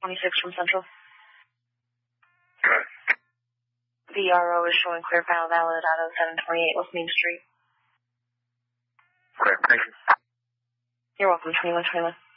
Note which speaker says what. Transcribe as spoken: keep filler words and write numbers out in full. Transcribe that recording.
Speaker 1: twenty-six from Central.
Speaker 2: Good.
Speaker 1: The R O is showing clear file valid out of seven twenty-eight West Main Street.
Speaker 2: Okay, thank you.
Speaker 1: You're welcome, twenty-one twenty-one.